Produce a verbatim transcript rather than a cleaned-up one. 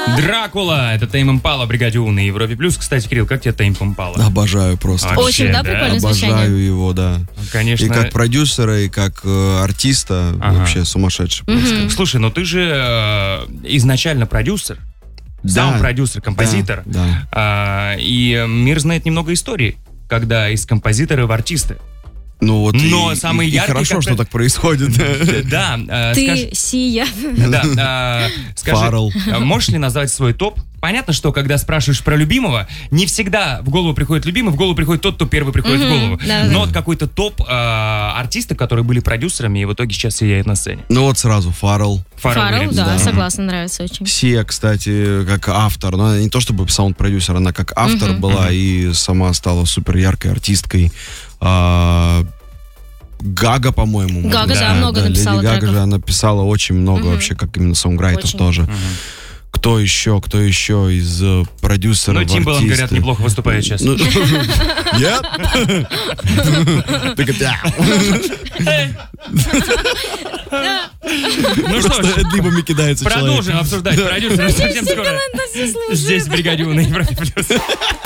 Дракула. Это Тейм Импала, бригаде У на Европе Плюс. Кстати, Кирилл, как тебе Тейм Импала? Обожаю просто. Вообще, Очень, да, да? прикольное Обожаю звучание? его, да. Конечно. И как продюсера, и как э, артиста. Ага. Вообще сумасшедший просто. Слушай, ну ты же э, изначально продюсер, сам Да. продюсер, композитор. Да, да. А, и мир знает немного историй, когда из композитора в артисты. Ну вот Но и, самый и- и яркий, хорошо, как-то- что так происходит. Да, э, Ты скажи- Сия. Да, э, скажи, Фаррелл. э, можешь ли назвать свой топ? Понятно, что когда спрашиваешь про любимого, не всегда в голову приходит любимый, в голову приходит тот, кто первый приходит в голову. да-да-да. Но вот какой-то топ э, артистов, которые были продюсерами и в итоге сейчас сияют на сцене. Ну вот сразу Фаррелл. Фаррелл Фаррелл, Уильямс. да, да. согласна, нравится очень. Сия, кстати, как автор, но она не то чтобы саунд-продюсер, она как автор была и сама стала супер яркой артисткой. А, Гага, по-моему. можно Гага, да, сказать, много написала Леди Гага треков. же, она писала очень много вообще, как именно сонграйтер Очень. тоже. Кто еще, кто еще из э, продюсеров, Ну, Тимбаланд, говорят, артисты? неплохо выступает сейчас. Ну, Я? Так это- Ну что Просто ж, эдлибами кидается человек. продолжим обсуждать продюсера совсем скоро. Здесь в бригаде У на Европе Плюс.